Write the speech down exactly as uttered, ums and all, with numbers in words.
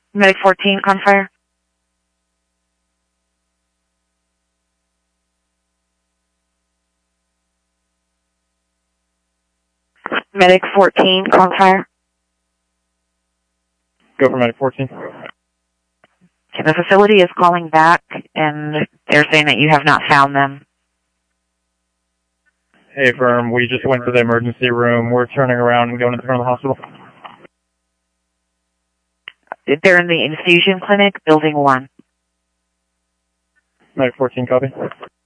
Medic fourteen, on fire. Medic fourteen, on fire. Go for Medic fourteen. Okay, the facility is calling back, and they're saying that you have not found them. Hey, firm, we just went to the emergency room. We're turning around and going to the front of the hospital. They're in the infusion clinic, building one. Medic fourteen, copy.